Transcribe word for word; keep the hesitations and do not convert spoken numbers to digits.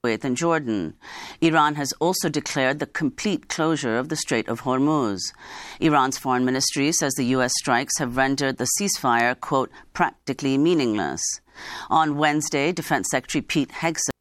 Kuwait and Jordan. Iran has also declared the complete closure of the Strait of Hormuz. Iran's foreign ministry says the U S strikes have rendered the ceasefire, quote, practically meaningless. On Wednesday, Defense Secretary Pete Hegseth